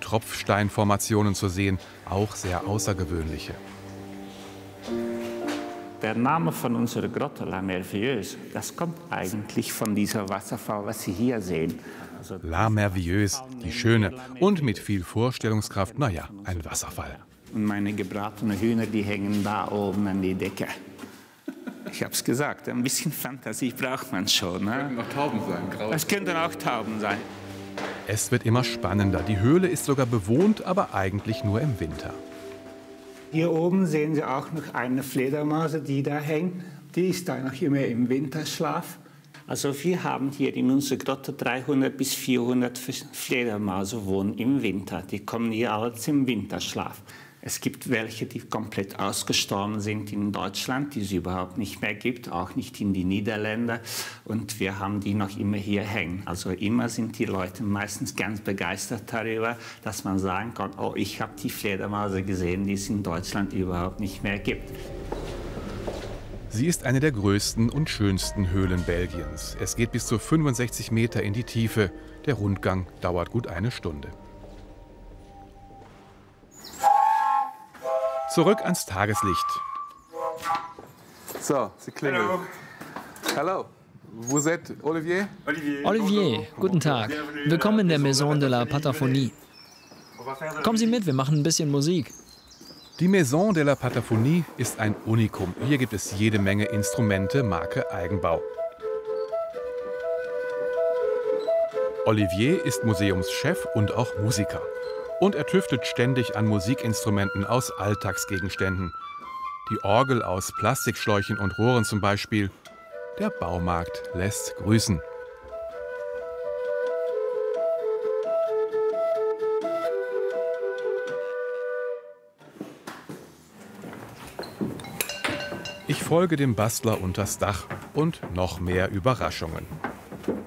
Tropfsteinformationen zu sehen, auch sehr außergewöhnliche. Der Name von unserer Grotte, La Merveilleuse, das kommt eigentlich von dieser Wasserfall, was Sie hier sehen. Also La Merveilleuse, die Schöne, und mit viel Vorstellungskraft, naja, ein Wasserfall. Und meine gebratenen Hühner, die hängen da oben an die Decke. Ich habe es gesagt, ein bisschen Fantasie braucht man schon. Ne? Könnten auch Tauben sein. Es könnten auch Tauben sein. Es wird immer spannender. Die Höhle ist sogar bewohnt, aber eigentlich nur im Winter. Hier oben sehen Sie auch noch eine Fledermaus, die da hängt. Die ist da noch immer im Winterschlaf. Also wir haben hier in unserer Grotte 300 bis 400 Fledermäuse wohnen im Winter. Die kommen hier alles im Winterschlaf. Es gibt welche, die komplett ausgestorben sind in Deutschland, die es überhaupt nicht mehr gibt, auch nicht in die Niederlande. Und wir haben die noch immer hier hängen. Also immer sind die Leute meistens ganz begeistert darüber, dass man sagen kann, oh, ich habe die Fledermäuse gesehen, die es in Deutschland überhaupt nicht mehr gibt. Sie ist eine der größten und schönsten Höhlen Belgiens. Es geht bis zu 65 Meter in die Tiefe. Der Rundgang dauert gut eine Stunde. Zurück ans Tageslicht. So, sie klingelt. Hallo. Vous êtes Olivier? Olivier, guten Tag. Willkommen in der Maison de la Pataphonie. Kommen Sie mit, wir machen ein bisschen Musik. Die Maison de la Pataphonie ist ein Unikum. Hier gibt es jede Menge Instrumente, Marke Eigenbau. Olivier ist Museumschef und auch Musiker. Und er tüftelt ständig an Musikinstrumenten aus Alltagsgegenständen. Die Orgel aus Plastikschläuchen und Rohren zum Beispiel. Der Baumarkt lässt grüßen. Ich folge dem Bastler unters Dach und noch mehr Überraschungen.